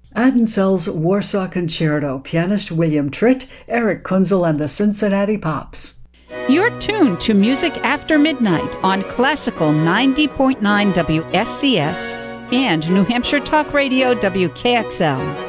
Addensel's Warsaw Concerto, pianist William Tritt, Eric Kunzel and the Cincinnati Pops. You're tuned to Music After Midnight on Classical 90.9 WSCS and New Hampshire Talk Radio WKXL.